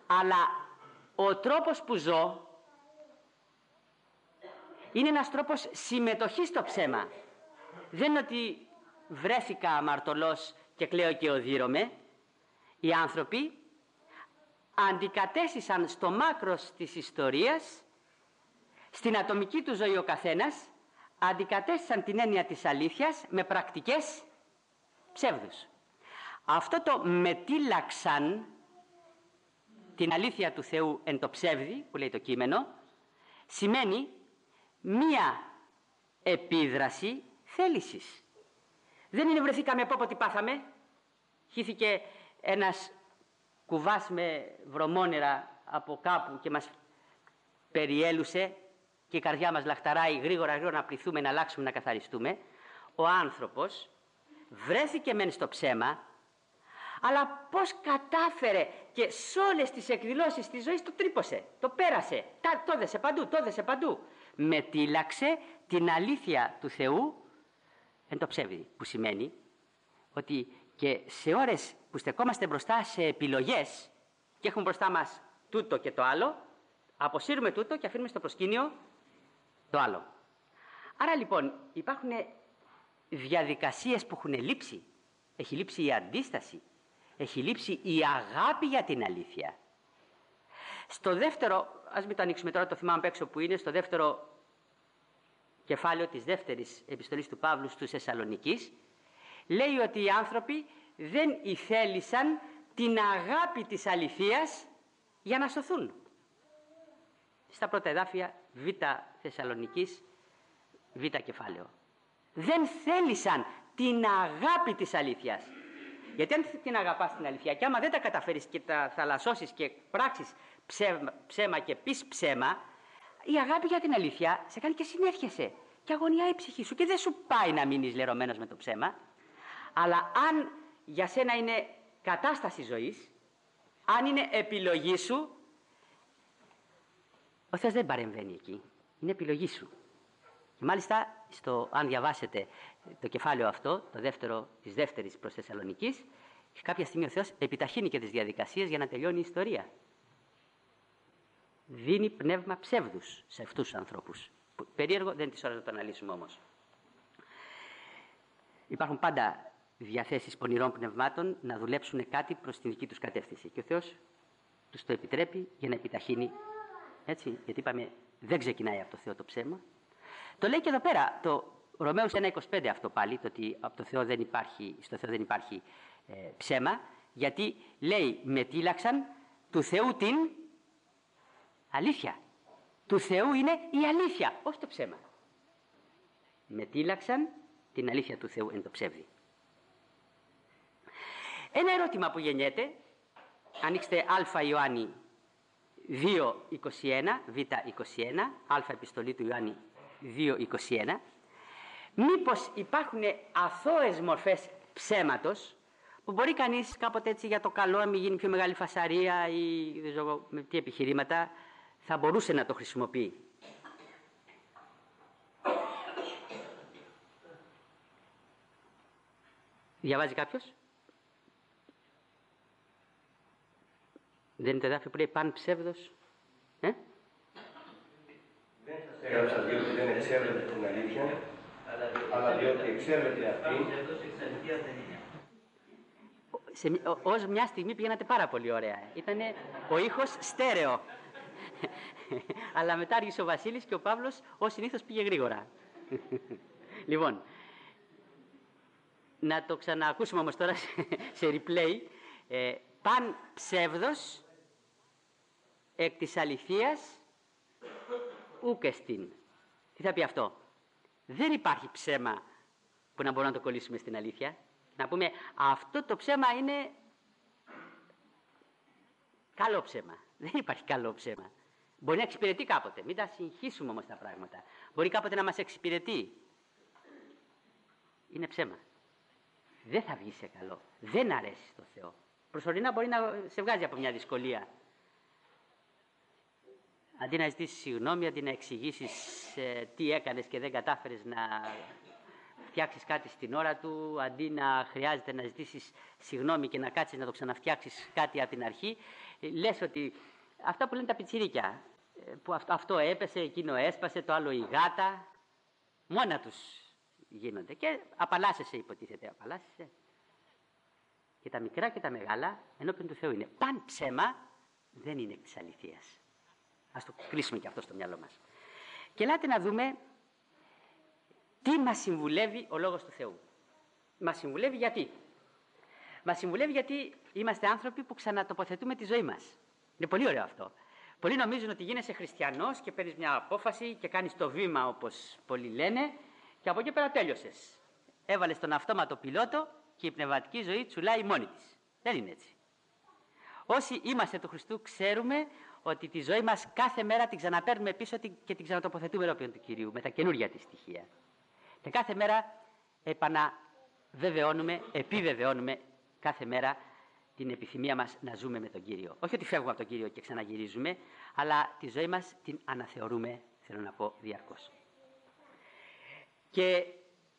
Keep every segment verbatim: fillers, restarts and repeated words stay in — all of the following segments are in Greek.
Αλλά ο τρόπος που ζω είναι ένας τρόπος συμμετοχής στο ψέμα. Δεν είναι ότι βρέθηκα αμαρτωλός και κλαίω και οδύρωμαι. Οι άνθρωποι αντικατέστησαν στο μάκρος της ιστορίας, στην ατομική του ζωή ο καθένας, αντικατέστησαν την έννοια της αλήθειας με πρακτικές ψεύδους. Αυτό το μετήλαξαν την αλήθεια του Θεού εν το ψεύδι, που λέει το κείμενο, σημαίνει μία επίδραση θέλησης. Δεν είναι βρεθήκαμε από ό,τι πάθαμε, χύθηκε ένας κουβάς με βρωμόνερα από κάπου και μας περιέλουσε και η καρδιά μας λαχταράει γρήγορα γρήγορα να πληθούμε, να αλλάξουμε, να καθαριστούμε. Ο άνθρωπος βρέθηκε μεν στο ψέμα, αλλά πώς κατάφερε και σε όλες τις εκδηλώσεις της ζωής το τρύπωσε, το πέρασε, το έδεσε παντού, το έδεσε παντού. Μετήλαξε την αλήθεια του Θεού εν το ψεύδι, που σημαίνει ότι και σε ώρες που στεκόμαστε μπροστά σε επιλογές και έχουμε μπροστά μας τούτο και το άλλο, αποσύρουμε τούτο και αφήνουμε στο προσκήνιο το άλλο. Άρα λοιπόν υπάρχουν διαδικασίες που έχουν λείψει. Έχει λείψει η αντίσταση, έχει λείψει η αγάπη για την αλήθεια. Στο δεύτερο, ας μην το ανοίξουμε τώρα, το θυμάμαι απ' έξω που είναι, στο δεύτερο κεφάλαιο της δεύτερης επιστολής του Παύλου στους Θεσσαλονικείς, λέει ότι οι άνθρωποι δεν ηθέλησαν την αγάπη της αληθείας για να σωθούν. Στα πρώτα εδάφια Β Θεσσαλονικής, Β κεφάλαιο. Δεν θέλησαν την αγάπη της αλήθειας. Γιατί αν την αγαπάς την αλήθεια και άμα δεν τα καταφέρεις και τα θαλασσώσεις και πράξεις ψέμα, ψέμα και πεις ψέμα, η αγάπη για την αλήθεια σε κάνει και συνέρχεσαι και αγωνιά η ψυχή σου και δεν σου πάει να μείνεις λερωμένος με το ψέμα. Αλλά αν για σένα είναι κατάσταση ζωής, αν είναι επιλογή σου, ο Θεός δεν παρεμβαίνει εκεί. Είναι επιλογή σου. Και μάλιστα, στο, αν διαβάσετε το κεφάλαιο αυτό, το δεύτερο της δεύτερης προς Θεσσαλονικής, κάποια στιγμή ο Θεός επιταχύνει και τις διαδικασίες για να τελειώνει η ιστορία. Δίνει πνεύμα ψεύδους σε αυτούς τους ανθρώπους. Περίεργο, δεν είναι της ώρας να το αναλύσουμε όμως. Υπάρχουν πάντα διαθέσεις πονηρών πνευμάτων να δουλέψουν κάτι προς την δική τους κατεύθυνση. Και ο Θεός τους το επιτρέπει για να επιταχύνει. Έτσι, γιατί είπαμε δεν ξεκινάει από το Θεό το ψέμα. Το λέει και εδώ πέρα το Ρωμαίους ένα είκοσι πέντε αυτό πάλι, το ότι από το Θεό δεν υπάρχει, στο Θεό δεν υπάρχει ε, ψέμα, γιατί λέει μετήλαξαν του Θεού την αλήθεια. Του Θεού είναι η αλήθεια, όχι το ψέμα. Μετήλαξαν την αλήθεια του Θεού εν το ψεύδι. Ένα ερώτημα που γεννιέται, ανοίξτε Α Ιωάννη δύο είκοσι ένα, Β είκοσι ένα, Α επιστολή του Ιωάννη δύο είκοσι ένα, μήπως υπάρχουν αθώες μορφές ψέματος που μπορεί κανείς κάποτε έτσι για το καλό να μην γίνει πιο μεγάλη φασαρία ή δεν ξέρω με τι επιχειρήματα θα μπορούσε να το χρησιμοποιεί. Διαβάζει κάποιος? Δεν είναι το εδάφιο που λέει παν ψεύδος? Ε? Δεν σας έγραψα διότι δεν εξέρετε την αλήθεια, αλλά διότι εξέρετε αυτήν. Σε, ως μια στιγμή πηγαίνατε πάρα πολύ ωραία. Ήτανε ο ήχος στέρεο. Αλλά μετά άργησε ο Βασίλης και ο Παύλος ως συνήθως πήγε γρήγορα. Λοιπόν, να το ξαναακούσουμε όμως τώρα σε, σε replay. Ε, παν ψεύδος εκ της αληθείας ούκ εστίν. Τι θα πει αυτό? Δεν υπάρχει ψέμα που να μπορούμε να το κολλήσουμε στην αλήθεια. Να πούμε αυτό το ψέμα είναι καλό ψέμα. Δεν υπάρχει καλό ψέμα. Μπορεί να εξυπηρετεί κάποτε. Μην τα συγχύσουμε όμως τα πράγματα. Μπορεί κάποτε να μας εξυπηρετεί. Είναι ψέμα. Δεν θα βγει σε καλό. Δεν αρέσει στο Θεό. Προσωρινά μπορεί να σε βγάζει από μια δυσκολία. Αντί να ζητήσεις συγγνώμη, αντί να εξηγήσεις ε, τι έκανες και δεν κατάφερες να φτιάξεις κάτι στην ώρα του, αντί να χρειάζεται να ζητήσεις συγγνώμη και να κάτσεις να το ξαναφτιάξεις κάτι από την αρχή, λες ότι αυτά που λένε τα πιτσιρίκια, που αυτό, αυτό έπεσε, εκείνο έσπασε, το άλλο η γάτα, μόνα τους γίνονται. Και απαλλάσσεσαι, υποτίθεται, απαλλάσσεσαι. Και τα μικρά και τα μεγάλα ενώπιον του Θεού είναι. Παν ψέμα δεν είναι της αληθείας. Ας το κλείσουμε και αυτό στο μυαλό μας. Και ελάτε να δούμε τι μας συμβουλεύει ο Λόγος του Θεού. Μας συμβουλεύει γιατί. Μας συμβουλεύει γιατί είμαστε άνθρωποι που ξανατοποθετούμε τη ζωή μας. Είναι πολύ ωραίο αυτό. Πολλοί νομίζουν ότι γίνεσαι χριστιανός και παίρνεις μια απόφαση και κάνεις το βήμα όπως πολλοί λένε και από εκεί πέρα τέλειωσες. Έβαλες τον αυτόματο πιλότο και η πνευματική ζωή τσουλάει μόνη της. Δεν είναι έτσι. Όσοι είμαστε του Χριστού ξέρουμε ότι τη ζωή μας κάθε μέρα την ξαναπαίρνουμε πίσω και την ξανατοποθετούμε ενώπιον του Κυρίου με τα καινούργια της στοιχεία. Και κάθε μέρα επαναβεβαιώνουμε, επιβεβαιώνουμε κάθε μέρα την επιθυμία μας να ζούμε με τον Κύριο. Όχι ότι φεύγουμε από τον Κύριο και ξαναγυρίζουμε, αλλά τη ζωή μας την αναθεωρούμε, θέλω να πω, διαρκώς. Και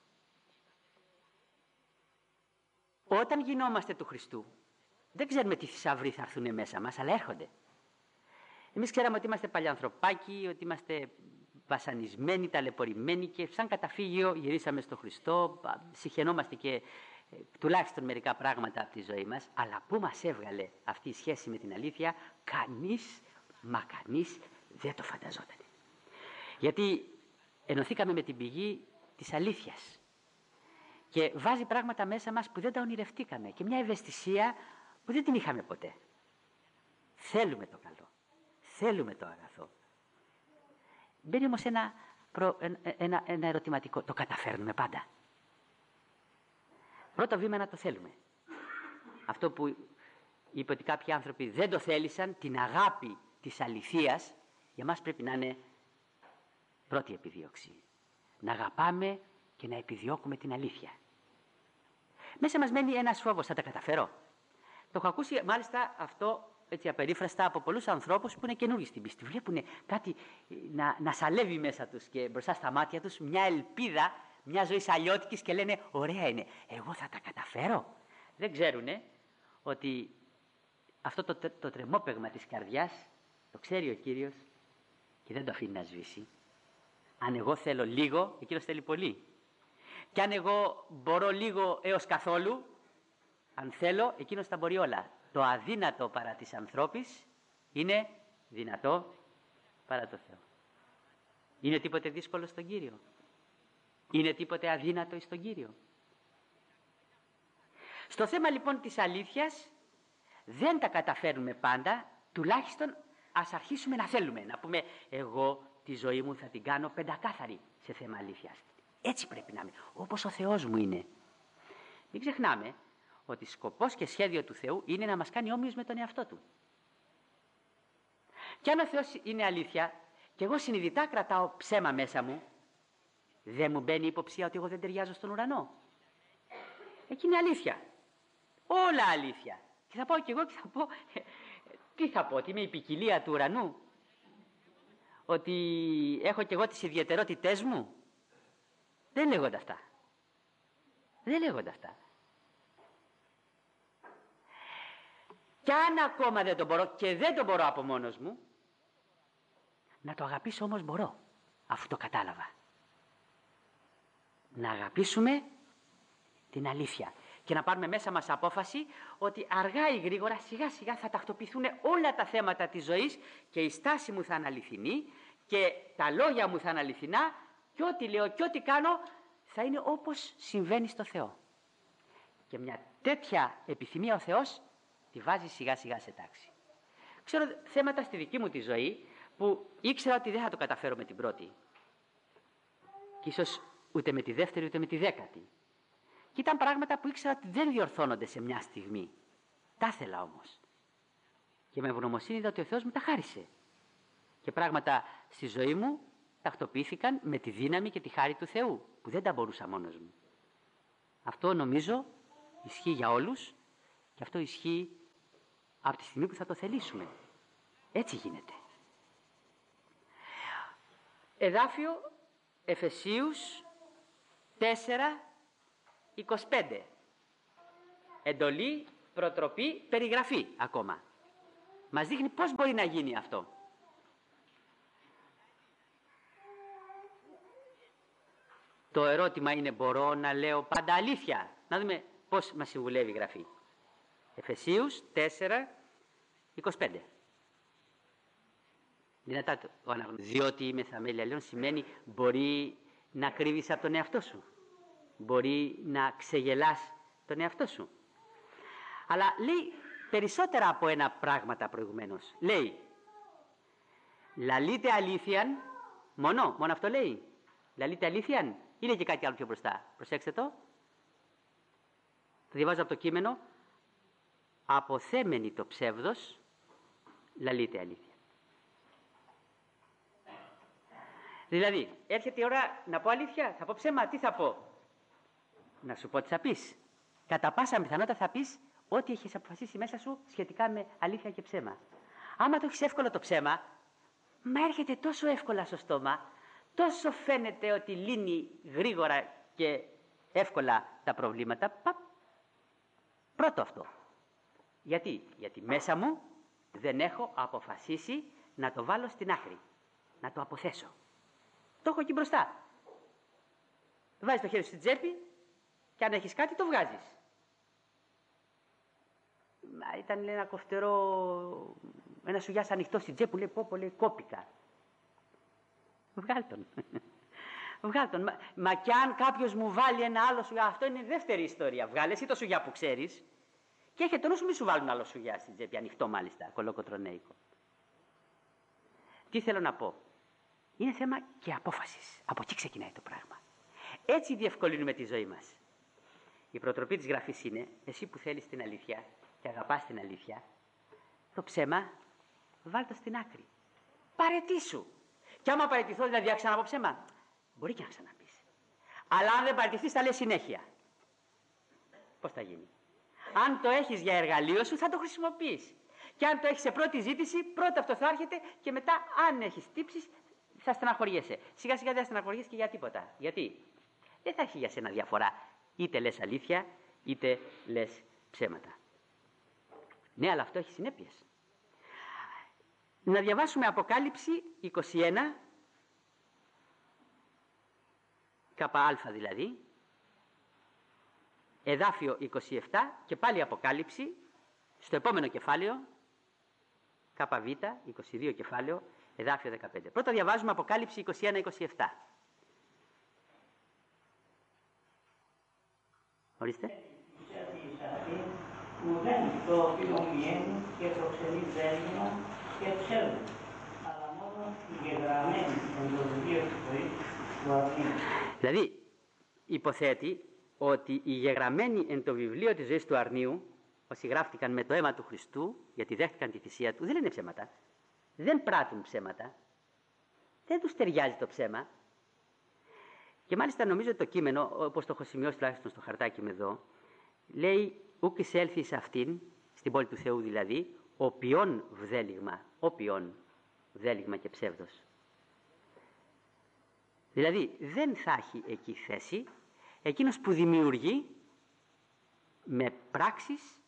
όταν γινόμαστε του Χριστού, δεν ξέρουμε τι θησαυροί θα έρθουν μέσα μας, αλλά έρχονται. Εμείς ξέραμε ότι είμαστε παλιανθρωπάκοι, ότι είμαστε βασανισμένοι, ταλαιπωρημένοι και σαν καταφύγιο γυρίσαμε στο Χριστό, συχαινόμαστε και ε, τουλάχιστον μερικά πράγματα από τη ζωή μας, αλλά πού μας έβγαλε αυτή η σχέση με την αλήθεια, κανείς, μα κανείς δεν το φανταζόταν. Γιατί ενωθήκαμε με την πηγή της αλήθειας και βάζει πράγματα μέσα μας που δεν τα ονειρευτήκαμε και μια ευαισθησία που δεν την είχαμε ποτέ. Θέλουμε το καλό, θέλουμε το αγαθό. Μπαίνει όμως ένα, προ, ένα, ένα, ένα ερωτηματικό, το καταφέρνουμε πάντα. Πρώτο βήμα να το θέλουμε. Αυτό που είπε ότι κάποιοι άνθρωποι δεν το θέλησαν, την αγάπη της αληθείας, για μας πρέπει να είναι πρώτη επιδίωξη. Να αγαπάμε και να επιδιώκουμε την αλήθεια. Μέσα μας μένει ένας φόβος, θα τα καταφέρω. Το έχω ακούσει μάλιστα αυτό έτσι απερίφραστα από πολλούς ανθρώπους που είναι καινούργιοι στην πίστη. Βλέπουν κάτι να, να σαλεύει μέσα τους και μπροστά στα μάτια τους μια ελπίδα, μια ζωή αλλιώτικης και λένε ωραία είναι, εγώ θα τα καταφέρω. Δεν ξέρουνε ότι αυτό το, το, το τρεμόπαιγμα της καρδιάς το ξέρει ο Κύριος και δεν το αφήνει να σβήσει. Αν εγώ θέλω λίγο, εκείνος θέλει πολύ. Και αν εγώ μπορώ λίγο έως καθόλου, αν θέλω, εκείνος τα μπορεί όλα. Το αδύνατο παρά της ανθρώπης είναι δυνατό παρά το Θεό. Είναι τίποτε δύσκολο στον Κύριο? Είναι τίποτε αδύνατο στον Κύριο? Στο θέμα λοιπόν της αλήθειας δεν τα καταφέρνουμε πάντα, τουλάχιστον ας αρχίσουμε να θέλουμε. Να πούμε εγώ τη ζωή μου θα την κάνω πεντακάθαρη σε θέμα αλήθειας. Έτσι πρέπει να είμαι, όπως ο Θεός μου είναι. Μην ξεχνάμε ότι σκοπός και σχέδιο του Θεού είναι να μας κάνει όμοιους με τον εαυτό Του. Και αν ο Θεός είναι αλήθεια και εγώ συνειδητά κρατάω ψέμα μέσα μου, δεν μου μπαίνει η υποψία ότι εγώ δεν ταιριάζω στον ουρανό? Εκεί είναι αλήθεια. Όλα αλήθεια. Και θα πάω κι εγώ και θα πω, τι θα πω, ότι είμαι η ποικιλία του ουρανού? Ότι έχω κι εγώ τις ιδιαιτερότητές μου? Δεν λέγονται αυτά. Δεν λέγονται αυτά. Κι αν ακόμα δεν το μπορώ και δεν το μπορώ από μόνος μου, να το αγαπήσω όμως μπορώ, αφού το κατάλαβα. Να αγαπήσουμε την αλήθεια και να πάρουμε μέσα μας απόφαση ότι αργά ή γρήγορα σιγά σιγά θα τακτοποιηθούν όλα τα θέματα της ζωής και η στάση μου θα είναι αληθινή και τα λόγια μου θα είναι αληθινά και ό,τι λέω και ό,τι κάνω θα είναι όπως συμβαίνει στο Θεό. Και μια τέτοια επιθυμία ο Θεός τη βάζει σιγά σιγά σε τάξη. Ξέρω θέματα στη δική μου τη ζωή που ήξερα ότι δεν θα το καταφέρω με την πρώτη. Και ίσως ούτε με τη δεύτερη ούτε με τη δέκατη. Και ήταν πράγματα που ήξερα ότι δεν διορθώνονται σε μια στιγμή. Τα ήθελα όμως. Και με ευγνωμοσύνη είδα ότι ο Θεός μου τα χάρισε. Και πράγματα στη ζωή μου τακτοποιήθηκαν με τη δύναμη και τη χάρη του Θεού, που δεν τα μπορούσα μόνος μου. Αυτό νομίζω ισχύει για όλους και αυτό ισχύει από τη στιγμή που θα το θελήσουμε. Έτσι γίνεται. Εδάφιο Εφεσίους τέσσερα είκοσι πέντε. Εντολή, προτροπή, περιγραφή ακόμα. Μας δείχνει πώς μπορεί να γίνει αυτό. Το ερώτημα είναι, μπορώ να λέω πάντα αλήθεια? Να δούμε πώς μας συμβουλεύει η Γραφή. Εφεσίους τέσσερα είκοσι πέντε. Δυνατά το αναγνωρίζω. Διότι είμαι θαμέλια αλλιών σημαίνει μπορεί να κρύβεις από τον εαυτό σου. Μπορεί να ξεγελάς τον εαυτό σου. Αλλά λέει περισσότερα από ένα πράγματα προηγουμένως. Λέει, λαλείτε αλήθειαν, μόνο, μόνο αυτό λέει. Λαλείτε αλήθειαν, είναι και κάτι άλλο πιο μπροστά. Προσέξτε το. Το διαβάζω από το κείμενο. Αποθέμενη το ψεύδος, λαλείτε αλήθεια. Δηλαδή, έρχεται η ώρα να πω αλήθεια, θα πω ψέμα, τι θα πω? Να σου πω τι θα πεις. Κατά πάσα πιθανότητα θα πεις ό,τι έχεις αποφασίσει μέσα σου σχετικά με αλήθεια και ψέμα. Άμα το έχεις εύκολο το ψέμα, μα έρχεται τόσο εύκολα στο στόμα, τόσο φαίνεται ότι λύνει γρήγορα και εύκολα τα προβλήματα. Παπ. Πρώτο αυτό. Γιατί? Γιατί μέσα μου δεν έχω αποφασίσει να το βάλω στην άκρη, να το αποθέσω. Το έχω εκεί μπροστά. Βάζεις το χέρι σου στην τσέπη και αν έχεις κάτι το βγάζεις. Μα ήταν λέει, ένα κοφτερό, ένα σουγιάς ανοιχτό στην τσέπη που λέει πω πω λέει κόπηκα. Βγάλ' τον. Βγάλ' τον. Μα, μα κι αν κάποιος μου βάλει ένα άλλο σουγιά, αυτό είναι η δεύτερη ιστορία. Βγάλε εσύ το σουγιά που ξέρεις και έχετε νου σου μη σου βάλουν άλλο σουγιά στην τσέπη, ανοιχτό μάλιστα, κολοκοτρονέικο. Τι θέλω να πω? Είναι θέμα και απόφασης. Από εκεί ξεκινάει το πράγμα. Έτσι διευκολύνουμε τη ζωή μας. Η προτροπή της Γραφής είναι, εσύ που θέλεις την αλήθεια και αγαπάς την αλήθεια, το ψέμα βάλ' το στην άκρη. Παραιτήσου. Και άμα παραιτηθώ, δηλαδή, ξαναπώ ψέμα, μπορεί και να ξαναπείς. Αλλά αν δεν παραιτηθείς, θα λες συνέχεια. Πώς θα γίνει? Αν το έχεις για εργαλείο σου, θα το χρησιμοποιείς. Και αν το έχεις σε πρώτη ζήτηση, πρώτα αυτό θα έρχεται και μετά, αν έχεις τύψεις, θα στεναχωριέσαι. Σιγά σιγά δεν θα στεναχωριέσαι και για τίποτα. Γιατί? Δεν θα έχει για σένα διαφορά. Είτε λες αλήθεια, είτε λες ψέματα. Ναι, αλλά αυτό έχει συνέπειες. Να διαβάσουμε Αποκάλυψη είκοσι ένα, ΚΑ δηλαδή, εδάφιο είκοσι επτά και πάλι Αποκάλυψη, στο επόμενο κεφάλαιο, ΚΒ, είκοσι δύο κεφάλαιο, εδάφιο δεκαπέντε. Πρώτα διαβάζουμε Αποκάλυψη είκοσι ένα είκοσι επτά. Ορίστε. Ουδέν το οποίο μιαίνει και προξενεί δέσμα και ψεύδο, αλλά μόνο γεγραμμένη εν το βιβλίο της ζωής του αρνίου. Δηλαδή, υποθέτει ότι οι γεγραμμένοι εν το βιβλίο της ζωής του αρνίου, όσοι γράφτηκαν με το αίμα του Χριστού, γιατί δέχτηκαν τη θυσία του, δεν λένε ψέματα. Δεν πράττουν ψέματα. Δεν τους ταιριάζει το ψέμα. Και μάλιστα νομίζω το κείμενο, όπως το έχω σημειώσει τουλάχιστον στο χαρτάκι με εδώ, λέει «Ούκ εισέλθει σε αυτήν», στην πόλη του Θεού δηλαδή, «Οποιόν βδέλιγμα», «Οποιόν βδέλιγμα και ψεύδος». Δηλαδή δεν θα έχει εκεί θέση εκείνος που δημιουργεί με πράξεις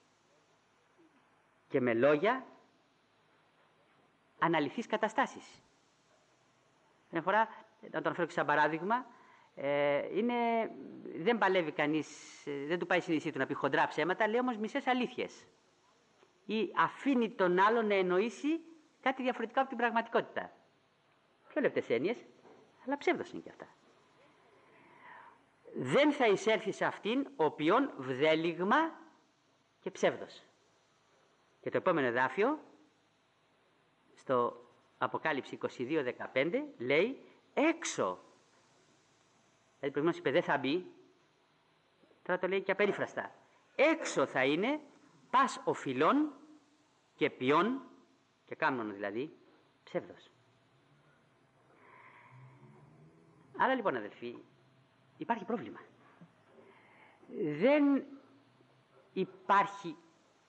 και με λόγια αναλυθείς καταστάσεις. Μια φορά, να το αναφέρω και σαν παράδειγμα, ε, είναι, δεν παλεύει κανείς, δεν του πάει η συνείδησή του να πει χοντρά ψέματα, λέει όμως μισές αλήθειες. Ή αφήνει τον άλλον να εννοήσει κάτι διαφορετικά από την πραγματικότητα. Πιο λεπτές έννοιες, αλλά ψεύδος είναι και αυτά. Δεν θα εισέλθει σε αυτήν οποιόν βδέλιγμα και ψεύδος. Και το επόμενο εδάφιο, στο Αποκάλυψη είκοσι δύο δεκαπέντε, λέει έξω. Δηλαδή προηγουμένως είπε δεν θα μπει, τώρα το λέει και απερίφραστα. Έξω θα είναι πας οφειλών και ποιών, και κάμνων δηλαδή, ψεύδος. Άρα λοιπόν αδελφοί, υπάρχει πρόβλημα. Δεν υπάρχει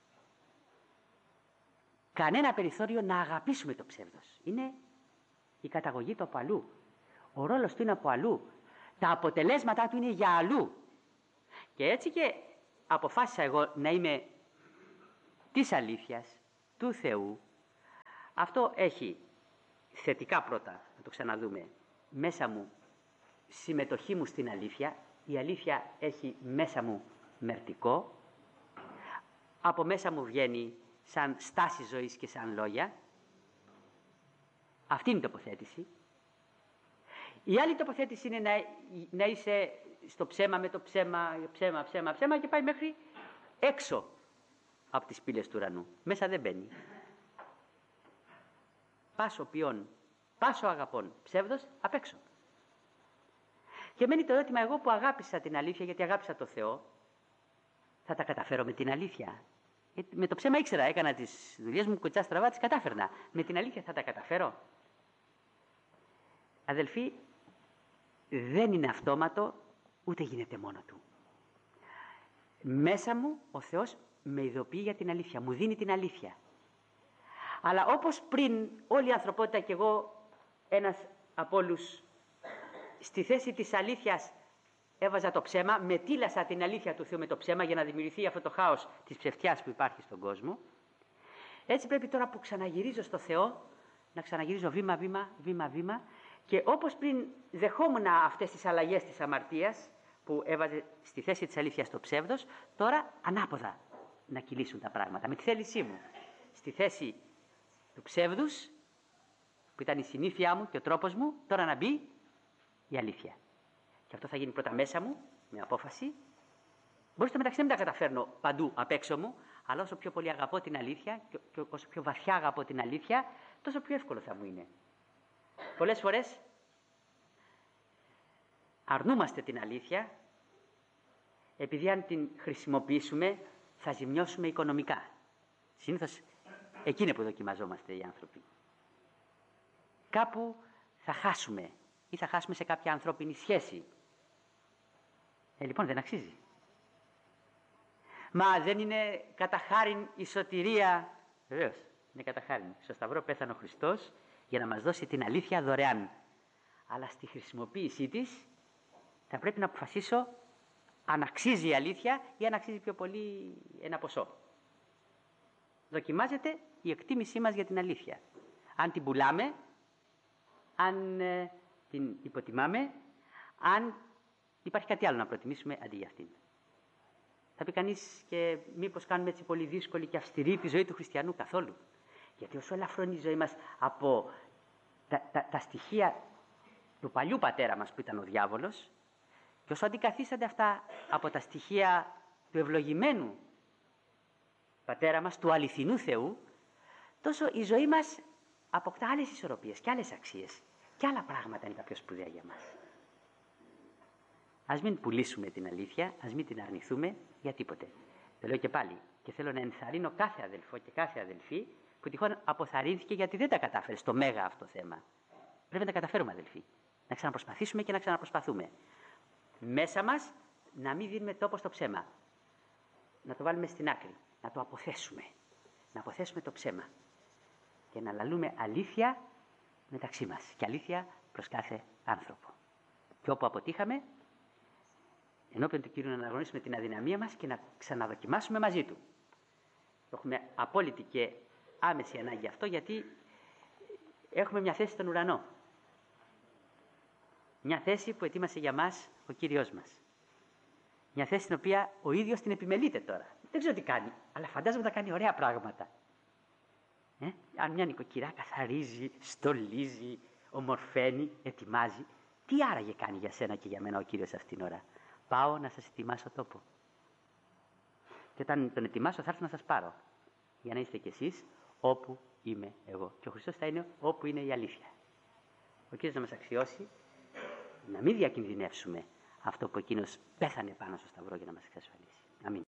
κανένα περιθώριο να αγαπήσουμε το ψεύδος. Είναι η καταγωγή του από αλλού. Ο ρόλος του είναι από αλλού. Τα αποτελέσματά του είναι για αλλού. Και έτσι και αποφάσισα εγώ να είμαι της αλήθειας, του Θεού, αυτό έχει θετικά πρώτα, να το ξαναδούμε, μέσα μου συμμετοχή μου στην αλήθεια, η αλήθεια έχει μέσα μου μερτικό, από μέσα μου βγαίνει σαν στάση ζωής και σαν λόγια. Αυτή είναι η τοποθέτηση. Η άλλη τοποθέτηση είναι να, να είσαι στο ψέμα με το ψέμα, ψέμα, ψέμα, ψέμα και πάει μέχρι έξω από τις πύλες του ουρανού. Μέσα δεν μπαίνει. Πάσο ποιόν, πάσο αγαπών, ψεύδος απ' έξω. Και μένει το ερώτημα, εγώ που αγάπησα την αλήθεια, γιατί αγάπησα το Θεό, θα τα καταφέρω με την αλήθεια? Γιατί με το ψέμα ήξερα, έκανα τις δουλειές μου κοτσά στραβά, τις κατάφερνα. Με την αλήθεια θα τα καταφέρω? Αδελφοί, δεν είναι αυτόματο, ούτε γίνεται μόνο του. Μέσα μου ο Θεός με ειδοποιεί για την αλήθεια, μου δίνει την αλήθεια. Αλλά όπως πριν όλη η ανθρωπότητα και εγώ ένας από όλους στη θέση της αλήθειας έβαζα το ψέμα, μετήλασα την αλήθεια του Θεού με το ψέμα για να δημιουργηθεί αυτό το χάος της ψευτιάς που υπάρχει στον κόσμο. Έτσι πρέπει τώρα που ξαναγυρίζω στο Θεό να ξαναγυρίζω βήμα-βήμα, βήμα-βήμα, και όπως πριν δεχόμουν αυτές τις αλλαγές της αμαρτίας που έβαζε στη θέση της αλήθειας το ψεύδος, τώρα ανάποδα να κυλήσουν τα πράγματα με τη θέλησή μου. Στη θέση του ψεύδους, που ήταν η συνήθειά μου και ο τρόπος μου, τώρα να μπει η αλήθεια. Και αυτό θα γίνει πρώτα μέσα μου, με απόφαση. Μπορεί στο μεταξύ να μην τα καταφέρνω παντού απ' έξω μου, αλλά όσο πιο πολύ αγαπώ την αλήθεια και όσο πιο βαθιά αγαπώ την αλήθεια, τόσο πιο εύκολο θα μου είναι. Πολλές φορές αρνούμαστε την αλήθεια, επειδή αν την χρησιμοποιήσουμε θα ζημιώσουμε οικονομικά. Συνήθως εκείνη που δοκιμαζόμαστε οι άνθρωποι. Κάπου θα χάσουμε ή θα χάσουμε σε κάποια ανθρώπινη σχέση. Ε, λοιπόν, δεν αξίζει. Μα δεν είναι κατά χάριν η σωτηρία? Βεβαίως, είναι κατά χάριν. Στο Σταυρό πέθανε ο Χριστός για να μας δώσει την αλήθεια δωρεάν. Αλλά στη χρησιμοποίησή της θα πρέπει να αποφασίσω αν αξίζει η αλήθεια ή αν αξίζει πιο πολύ ένα ποσό. Δοκιμάζεται η εκτίμησή μας για την αλήθεια. Αν την πουλάμε, αν ε, την υποτιμάμε, αν υπάρχει κάτι άλλο να προτιμήσουμε αντί για αυτήν. Θα πει κανείς, και μήπως κάνουμε έτσι πολύ δύσκολη και αυστηρή τη ζωή του χριστιανού? Καθόλου. Γιατί όσο ελαφρώνει η ζωή μας από τα, τα, τα στοιχεία του παλιού πατέρα μας που ήταν ο διάβολος, και όσο αντικαθίστανται αυτά από τα στοιχεία του ευλογημένου πατέρα μας, του αληθινού Θεού, τόσο η ζωή μας αποκτά άλλες ισορροπίες και άλλες αξίες και άλλα πράγματα είναι τα πιο σπουδαία για μας. Ας μην πουλήσουμε την αλήθεια, ας μην την αρνηθούμε για τίποτε. Το λέω και πάλι και θέλω να ενθαρρύνω κάθε αδελφό και κάθε αδελφή που τυχόν αποθαρρύνθηκε γιατί δεν τα κατάφερε στο μέγα αυτό θέμα. Πρέπει να τα καταφέρουμε, αδελφοί. Να ξαναπροσπαθήσουμε και να ξαναπροσπαθούμε. Μέσα μας να μην δίνουμε τόπο στο ψέμα. Να το βάλουμε στην άκρη. Να το αποθέσουμε. Να αποθέσουμε το ψέμα. Και να λαλούμε αλήθεια μεταξύ μας. Και αλήθεια προς κάθε άνθρωπο. Και όπου αποτύχαμε, ενώπιον του Κύριου να αναγνωρίσουμε την αδυναμία μας και να ξαναδοκιμάσουμε μαζί Του. Έχουμε απόλυτη και άμεση ανάγκη αυτό, γιατί έχουμε μια θέση στον ουρανό. Μια θέση που ετοίμασε για μας ο Κύριος μας. Μια θέση στην οποία ο ίδιος την επιμελείται τώρα. Δεν ξέρω τι κάνει, αλλά φαντάζομαι θα κάνει ωραία πράγματα. Ε? Αν μια νοικοκυρά καθαρίζει, στολίζει, ομορφαίνει, ετοιμάζει, τι άραγε κάνει για σένα και για μένα ο Κύριος αυτήν την ώρα? Πάω να σας ετοιμάσω τόπο. Και όταν τον ετοιμάσω θα έρθω να σας πάρω. Για να είστε κι εσείς όπου είμαι εγώ. Και ο Χριστός θα είναι όπου είναι η αλήθεια. Ο Κύριος να μας αξιώσει να μην διακινδυνεύσουμε αυτό που Εκείνος πέθανε πάνω στο Σταυρό για να μας εξασφαλίσει. Αμήν.